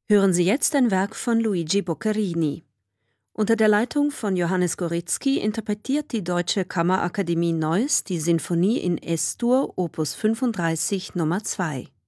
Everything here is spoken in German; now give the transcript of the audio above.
Hören Sie jetzt ein Werk von Luigi Boccherini. Unter der Leitung von Johannes Goretzky interpretiert die Deutsche Kammerakademie Neuss die Sinfonie in Es-Dur Opus 35 Nummer 2.